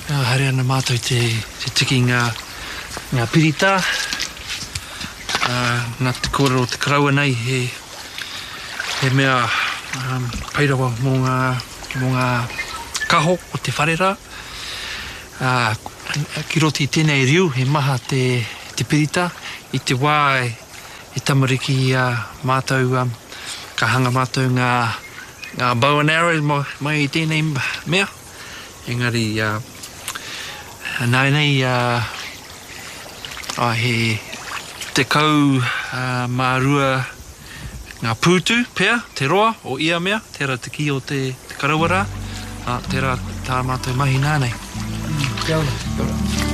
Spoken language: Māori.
Haere ana mātou te tiki ngā pirita. Ngā te kōrero te karaua nei he mea pairawa mō ngā kaho o te wharera. Ki roti i tēnei riu, he maha te pirita. I te wā e tamariki mātou, ka hanga mātou ngā bow and arrow mai I tēnei mea. Engari, nei, he te kau mārua ngā pūtu pēr, te roa o ia mea, tērā te ki o te karawara, tērā tā mātou mahi nānei. Kia ora.